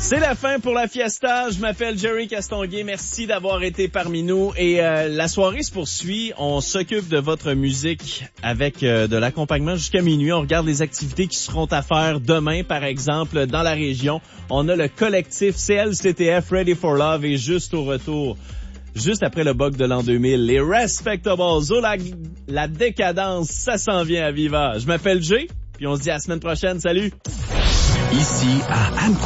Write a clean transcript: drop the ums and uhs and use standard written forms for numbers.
C'est la fin pour la fiesta. Je m'appelle Jerry Castonguay. Merci d'avoir été parmi nous. Et la soirée se poursuit. On s'occupe de votre musique avec de l'accompagnement jusqu'à minuit. On regarde les activités qui seront à faire demain, par exemple, dans la région. On a le collectif CLCTF Ready for Love et juste au retour, juste après le bug de l'an 2000, les Respectables. Oh, la décadence, ça s'en vient à Viva. Je m'appelle Jay, puis on se dit à la semaine prochaine. Salut! Ici à Amco.